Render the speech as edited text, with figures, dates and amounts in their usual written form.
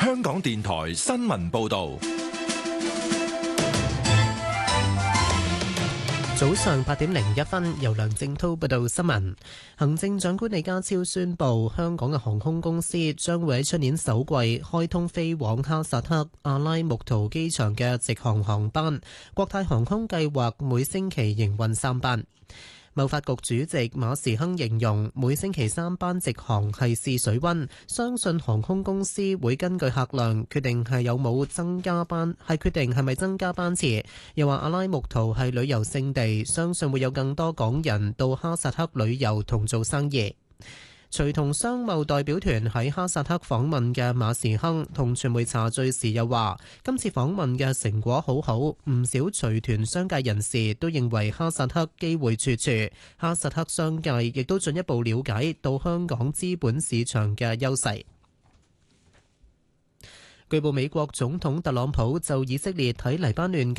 香港電台新聞報道。 早上8:01，由梁正滔報道新聞。行政長官李家超宣布，香港嘅航空公司將會喺出年首季開通飛往哈薩克阿拉木圖機場嘅直航航班。國泰航空計劃每星期營運3班。貿發局主席馬時亨形容每星期3班直航係試水溫，相信航空公司會根據客量決定係決定係咪增加班次。又話阿拉木圖係旅遊勝地，相信會有更多港人到哈薩克旅遊同做生意。隨同商貿代表團喺哈薩克訪問嘅馬時亨同傳媒茶敘時又話，今次訪問嘅成果好好，唔少隨團商界人士都認為哈薩克機會處處，哈薩克商界亦都進一步了解到香港資本市場嘅優勢。據報美國總統特朗普就以色列喺黎巴嫩